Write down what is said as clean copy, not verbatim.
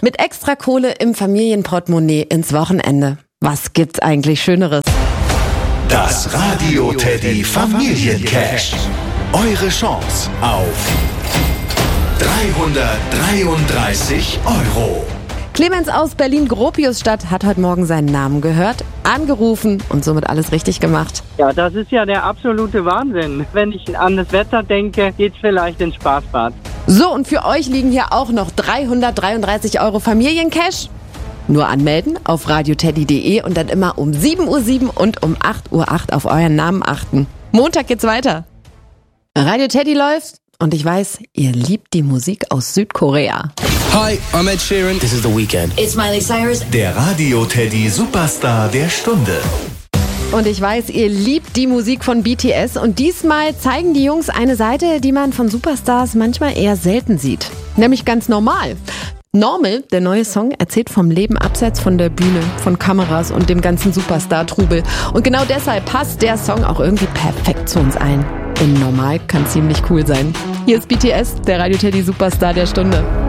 Mit extra Kohle im Familienportemonnaie ins Wochenende. Was gibt's eigentlich Schöneres? Das Radio Teddy Familiencash. Eure Chance auf 333 €. Clemens aus Berlin-Gropiusstadt hat heute Morgen seinen Namen gehört, angerufen und somit alles richtig gemacht. Ja, das ist ja der absolute Wahnsinn. Wenn ich an das Wetter denke, geht's vielleicht ins Spaßbad. So, und für euch liegen hier auch noch 333 € Familiencash. Nur anmelden auf radioteddy.de und dann immer um 7:07 Uhr und um 8:08 Uhr auf euren Namen achten. Montag geht's weiter. Radio Teddy läuft und ich weiß, ihr liebt die Musik aus Südkorea. Hi, I'm Ed Sheeran. This is The Weeknd. It's Miley Cyrus. Der Radio Teddy Superstar der Stunde. Und ich weiß, ihr liebt die Musik von BTS und diesmal zeigen die Jungs eine Seite, die man von Superstars manchmal eher selten sieht. Nämlich ganz normal. Normal, der neue Song, erzählt vom Leben abseits von der Bühne, von Kameras und dem ganzen Superstar-Trubel. Und genau deshalb passt der Song auch irgendwie perfekt zu uns ein. Denn normal kann ziemlich cool sein. Hier ist BTS, der Radio Teddy Superstar der Stunde.